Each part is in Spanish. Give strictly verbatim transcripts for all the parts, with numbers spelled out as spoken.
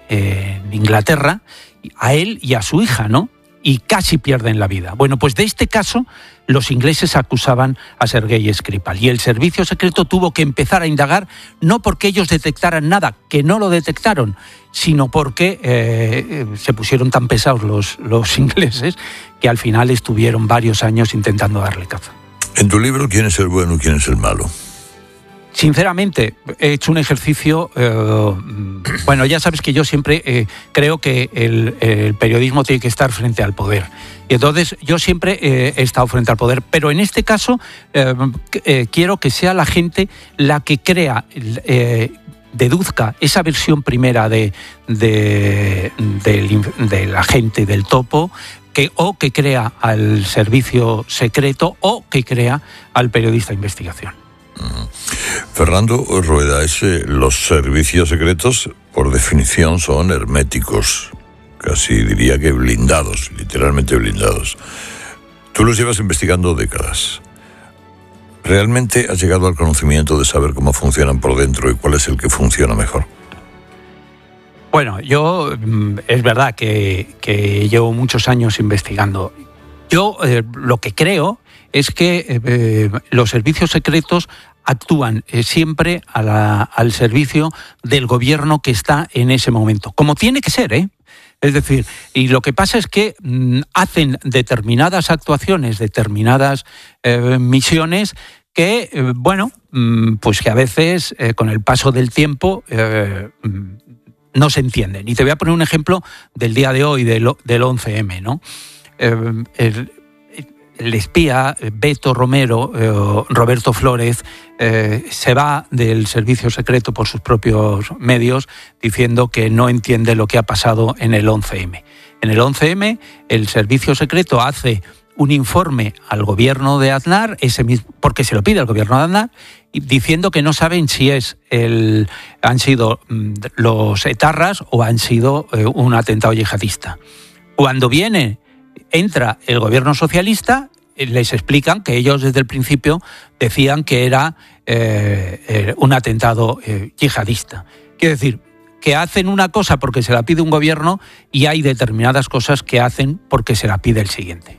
en Inglaterra, a él y a su hija, ¿no? Y casi pierden la vida. Bueno, pues de este caso los ingleses acusaban a Sergei Skripal y el servicio secreto tuvo que empezar a indagar, no porque ellos detectaran nada, que no lo detectaron, sino porque eh, se pusieron tan pesados los, los ingleses que al final estuvieron varios años intentando darle caza. En tu libro, ¿quién es el bueno y quién es el malo? Sinceramente, he hecho un ejercicio, eh, bueno, ya sabes que yo siempre eh, creo que el, el periodismo tiene que estar frente al poder. Y entonces yo siempre eh, he estado frente al poder, pero en este caso eh, eh, quiero que sea la gente la que crea, eh, deduzca esa versión primera de, de, de, de la gente del topo, que, o que crea al servicio secreto o que crea al periodista de investigación. Fernando Rueda, es, eh, los servicios secretos, por definición, son herméticos, casi diría que blindados, literalmente blindados. Tú los llevas investigando décadas. ¿Realmente has llegado al conocimiento de saber cómo funcionan por dentro y cuál es el que funciona mejor? Bueno, yo es verdad que, que llevo muchos años investigando. Yo eh, lo que creo es que eh, los servicios secretos actúan eh, siempre a la, al servicio del gobierno que está en ese momento, como tiene que ser, ¿eh? Es decir, y lo que pasa es que mm, hacen determinadas actuaciones, determinadas eh, misiones que, eh, bueno, mm, pues que a veces eh, con el paso del tiempo eh, no se entienden. Y te voy a poner un ejemplo del día de hoy, del, del once eme, ¿no? Eh, el, El espía Beto Romero, eh, Roberto Flores, eh, se va del servicio secreto por sus propios medios diciendo que no entiende lo que ha pasado en el once eme. En el once eme el servicio secreto hace un informe al gobierno de Aznar, ese mismo, porque se lo pide al gobierno de Aznar, diciendo que no saben si es el, han sido los etarras o han sido eh, un atentado yihadista. Cuando viene... entra el gobierno socialista, les explican que ellos desde el principio decían que era eh, un atentado eh, yihadista. Quiero decir, que hacen una cosa porque se la pide un gobierno y hay determinadas cosas que hacen porque se la pide el siguiente.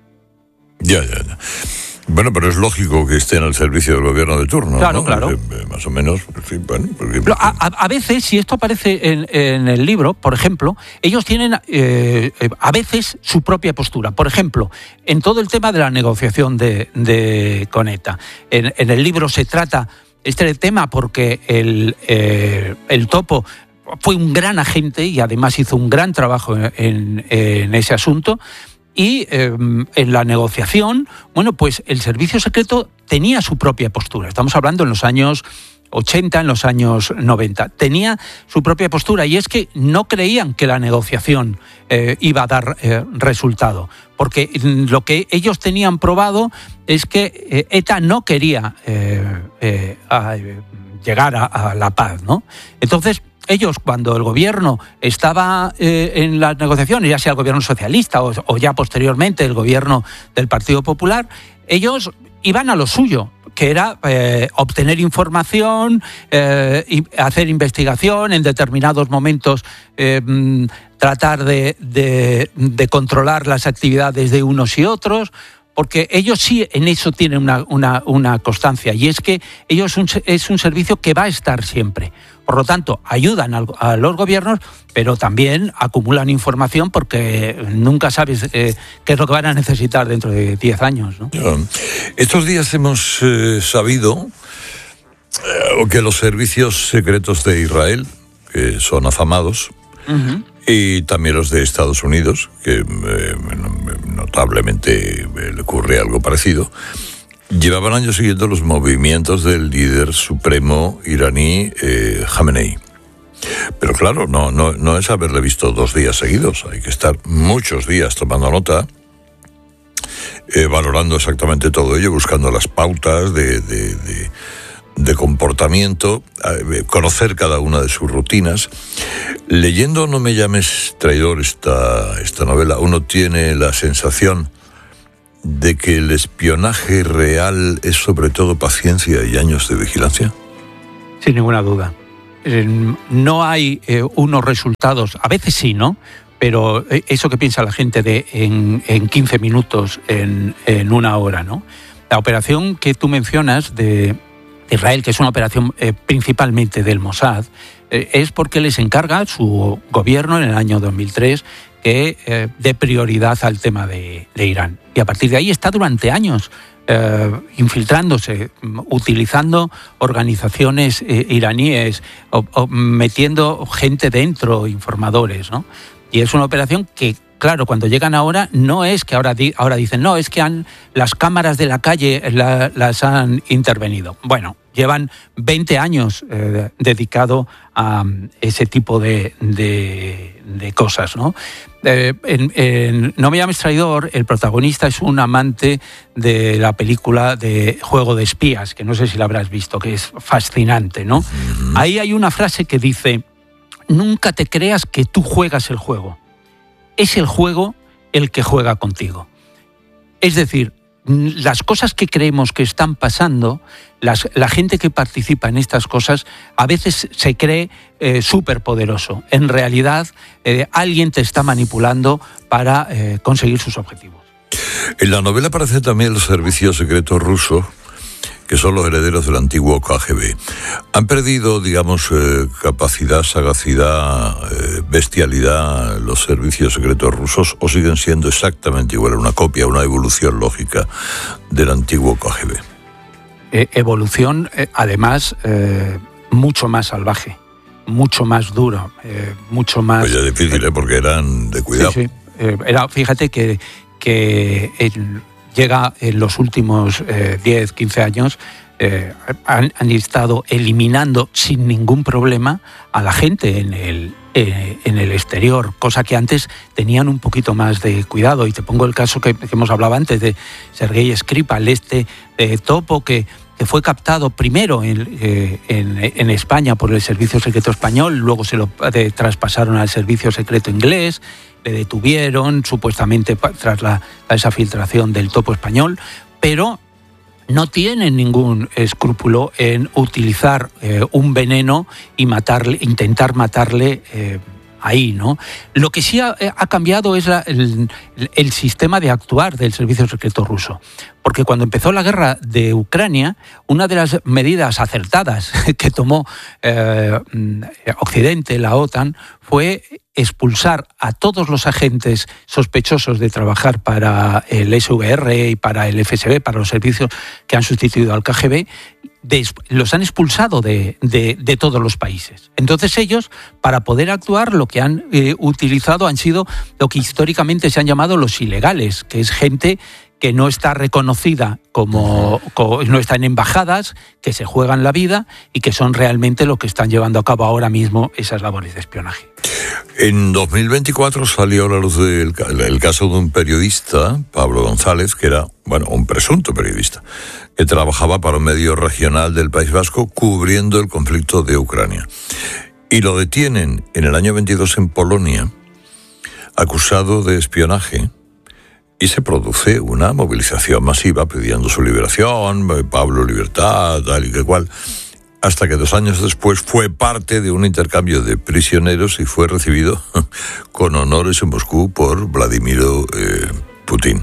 Ya, ya, ya. Bueno, pero es lógico que estén al servicio del gobierno de turno, claro, ¿no? Claro, eh, Más o menos, sí, bueno... Porque... A, a, a veces, si esto aparece en, en el libro, por ejemplo, ellos tienen eh, a veces su propia postura. Por ejemplo, en todo el tema de la negociación de, de con ETA. En, en el libro se trata este tema porque el, eh, el Topo fue un gran agente y además hizo un gran trabajo en, en ese asunto. Y eh, en la negociación, bueno, pues el servicio secreto tenía su propia postura. Estamos hablando en los años ochenta, en los años noventa. Tenía su propia postura y es que no creían que la negociación eh, iba a dar eh, resultado. Porque lo que ellos tenían probado es que eh, ETA no quería eh, eh, a, eh, llegar a, a la paz, ¿no? Entonces... ellos, cuando el gobierno estaba eh, en las negociaciones, ya sea el gobierno socialista o, o ya posteriormente el gobierno del Partido Popular, ellos iban a lo suyo, que era eh, obtener información, eh, y hacer investigación, en determinados momentos eh, tratar de, de, de controlar las actividades de unos y otros, porque ellos sí en eso tienen una, una, una constancia, y es que ellos un, es un servicio que va a estar siempre. Por lo tanto, ayudan a, a los gobiernos, pero también acumulan información porque nunca sabes eh, qué es lo que van a necesitar dentro de diez años, ¿no? Estos días hemos eh, sabido eh, que los servicios secretos de Israel, que son afamados, uh-huh. y también los de Estados Unidos, que eh, notablemente le ocurre algo parecido, llevaban años siguiendo los movimientos del líder supremo iraní, eh, Jamenei. Pero claro, no, no, no es haberle visto dos días seguidos, hay que estar muchos días tomando nota, eh, valorando exactamente todo ello, buscando las pautas de, de, de, de comportamiento, eh, conocer cada una de sus rutinas. Leyendo No me llames traidor, esta, esta novela, uno tiene la sensación de que el espionaje real es sobre todo paciencia y años de vigilancia. Sin ninguna duda. eh, no hay eh, unos resultados, a veces sí, ¿no? Pero eso que piensa la gente de en, en quince minutos, en, en una hora, ¿no? La operación que tú mencionas de Israel, que es una operación eh, principalmente del Mossad, eh, es porque les encarga su gobierno en el año dos mil tres que eh, dé prioridad al tema de, de Irán. Y a partir de ahí está durante años eh, infiltrándose, utilizando organizaciones eh, iraníes, o, o metiendo gente dentro, informadores, ¿no? Y es una operación que, claro, cuando llegan ahora, no es que ahora, di, ahora dicen, no, es que han, las cámaras de la calle la, las han intervenido. Bueno, llevan veinte años eh, dedicado a ese tipo de, de, de cosas, ¿no? Eh, en, en No me llames traidor, el protagonista es un amante de la película de Juego de Espías, que no sé si la habrás visto, que es fascinante, ¿no? Uh-huh. Ahí hay una frase que dice: nunca te creas que tú juegas el juego. Es el juego el que juega contigo. Es decir, las cosas que creemos que están pasando, las, la gente que participa en estas cosas a veces se cree eh, súper poderoso. En realidad, eh, alguien te está manipulando para eh, conseguir sus objetivos. En la novela aparecen también los servicios secretos rusos, que son los herederos del antiguo K G B. ¿Han perdido, digamos, eh, capacidad, sagacidad, eh, bestialidad los servicios secretos rusos, o siguen siendo exactamente igual, una copia, una evolución lógica del antiguo K G B? Eh, evolución, eh, además, eh, mucho más salvaje, mucho más duro, eh, mucho más... Pues ya es difícil, ¿eh? Porque eran de cuidado. Sí, sí. Eh, era, fíjate que... que el, llega en los últimos eh, diez, quince años, eh, han, han estado eliminando sin ningún problema a la gente en el, eh, en el exterior, cosa que antes tenían un poquito más de cuidado. Y te pongo el caso que, que hemos hablado antes de Sergei Skripal, este eh, topo que, que fue captado primero en, eh, en, en España por el Servicio Secreto Español, luego se lo eh, traspasaron al Servicio Secreto Inglés, le detuvieron supuestamente tras la, esa filtración del topo español, pero no tienen ningún escrúpulo en utilizar eh, un veneno y matarle, intentar matarle eh, ahí, ¿no? Lo que sí ha, ha cambiado es la, el, el sistema de actuar del servicio secreto ruso. Porque cuando empezó la guerra de Ucrania, una de las medidas acertadas que tomó eh, Occidente, la OTAN, fue expulsar a todos los agentes sospechosos de trabajar para el S V R y para el F S B, para los servicios que han sustituido al K G B, de, los han expulsado de, de, de todos los países. Entonces ellos, para poder actuar, lo que han eh, utilizado han sido lo que históricamente se han llamado los ilegales, que es gente que no está reconocida como, como no está en embajadas, que se juegan la vida y que son realmente lo que están llevando a cabo ahora mismo esas labores de espionaje. En dos mil veinticuatro salió a la luz del, el caso de un periodista, Pablo González, que era, bueno, un presunto periodista, que trabajaba para un medio regional del País Vasco cubriendo el conflicto de Ucrania. Y lo detienen en el año veintidós en Polonia, acusado de espionaje. Y se produce una movilización masiva pidiendo su liberación, Pablo libertad, tal y que cual, hasta que dos años después fue parte de un intercambio de prisioneros y fue recibido con honores en Moscú por Vladimir eh, Putin.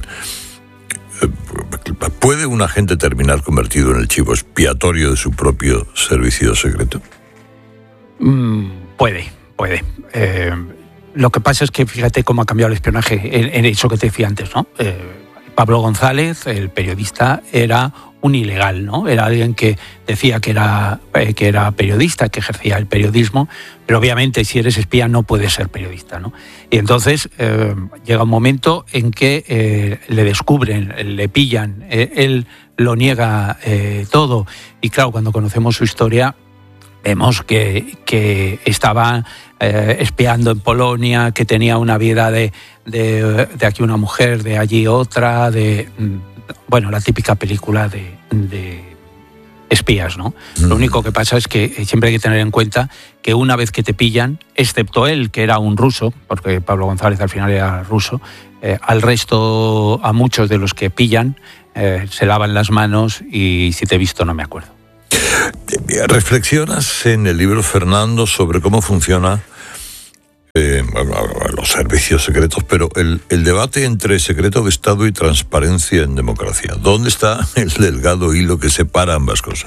¿Puede un agente terminar convertido en el chivo expiatorio de su propio servicio secreto? Mm, puede, puede. Eh... Lo que pasa es que fíjate cómo ha cambiado el espionaje en, en eso que te decía antes, ¿no? Eh, Pablo González, el periodista, era un ilegal, ¿no? Era alguien que decía que era, eh, que era periodista, que ejercía el periodismo, pero obviamente si eres espía no puedes ser periodista, ¿no? Y entonces eh, llega un momento en que eh, le descubren, le pillan, eh, él lo niega eh, todo, y claro, cuando conocemos su historia, vemos que, que estaba eh, espiando en Polonia, que tenía una vida de, de, de aquí una mujer, de allí otra, de bueno, la típica película de, de espías, ¿no? Mm. Lo único que pasa es que siempre hay que tener en cuenta que una vez que te pillan, excepto él, que era un ruso, porque Pablo González al final era ruso, eh, al resto, a muchos de los que pillan, eh, se lavan las manos y si te he visto no me acuerdo. reflexionas en el libro, Fernando, sobre cómo funciona eh, los servicios secretos, pero el, el debate entre secreto de Estado y transparencia en democracia. ¿Dónde está el delgado hilo que separa ambas cosas?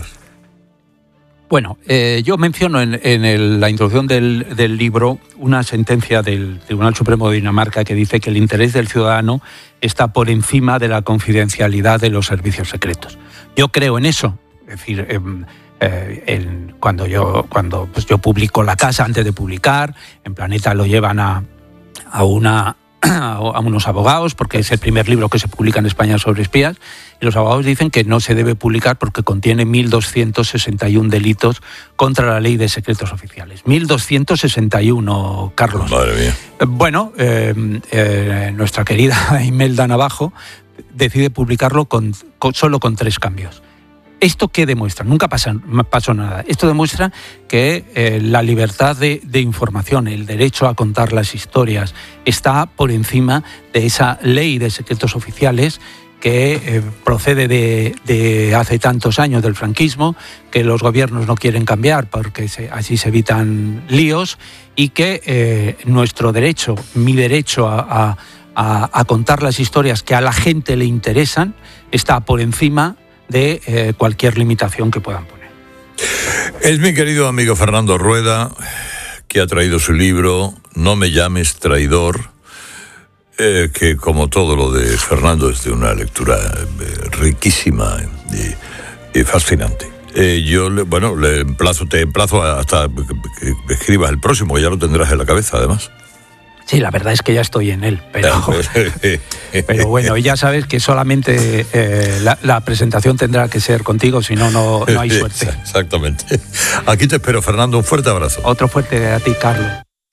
Bueno, eh, yo menciono en, en el, la introducción del, del libro una sentencia del Tribunal Supremo de Dinamarca que dice que el interés del ciudadano está por encima de la confidencialidad de los servicios secretos. Yo creo en eso. Es decir, eh, eh, el, cuando yo cuando pues yo publico La Casa, antes de publicar, en Planeta lo llevan a, a una a unos abogados, porque es el primer libro que se publica en España sobre espías, y los abogados dicen que no se debe publicar porque contiene mil doscientos sesenta y uno delitos contra la ley de secretos oficiales. mil doscientos sesenta y uno, Carlos. Madre mía. Bueno, eh, eh, nuestra querida Imelda Navajo decide publicarlo con, con, solo con tres cambios. ¿Esto qué demuestra? Nunca pasa, pasó nada. Esto demuestra que eh, la libertad de, de información, el derecho a contar las historias, está por encima de esa ley de secretos oficiales que eh, procede de, de hace tantos años del franquismo, que los gobiernos no quieren cambiar porque se, así se evitan líos, y que eh, nuestro derecho, mi derecho a, a, a, a contar las historias que a la gente le interesan, está por encima de eh, cualquier limitación que puedan poner. Es mi querido amigo Fernando Rueda, que ha traído su libro No me llames traidor, eh, que como todo lo de Fernando es de una lectura eh, riquísima y, y fascinante. Eh, yo, le, bueno, le emplazo, te emplazo hasta que, que escribas el próximo, que ya lo tendrás en la cabeza, además. Sí, la verdad es que ya estoy en él, pero, pero bueno, ya sabes que solamente eh, la, la presentación tendrá que ser contigo, si no, no hay suerte. Exactamente. Aquí te espero, Fernando, un fuerte abrazo. Otro fuerte a ti, Carlos.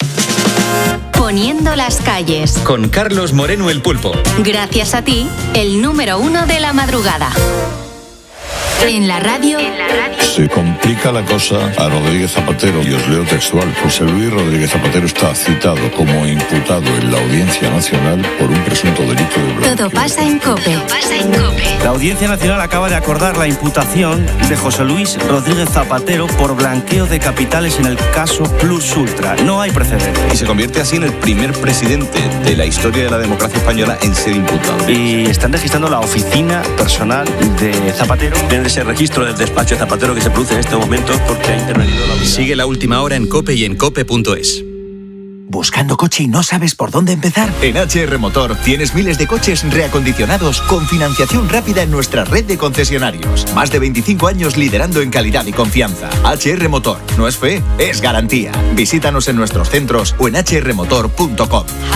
Poniendo las calles. Con Carlos Moreno el Pulpo. Gracias a ti, el número uno de la madrugada. En la radio. Se complica la cosa a Rodríguez Zapatero, y os leo textual. José Luis Rodríguez Zapatero está citado como imputado en la Audiencia Nacional por un presunto delito de blanqueo. Todo pasa en COPE. Todo pasa en COPE. La Audiencia Nacional acaba de acordar la imputación de José Luis Rodríguez Zapatero por blanqueo de capitales en el caso Plus Ultra. No hay precedentes. Y se convierte así en el primer presidente de la historia de la democracia española en ser imputado. Y están registrando la oficina personal de Zapatero. En ese registro del despacho de Zapatero que se produce en este momento porque ha intervenido la unidad. Sigue La Última Hora en COPE y en cope punto es. ¿Buscando coche y no sabes por dónde empezar? En H R Motor tienes miles de coches reacondicionados con financiación rápida en nuestra red de concesionarios. Más de veinticinco años liderando en calidad y confianza. H R Motor. No es fe, es garantía. Visítanos en nuestros centros o en h r motor punto com.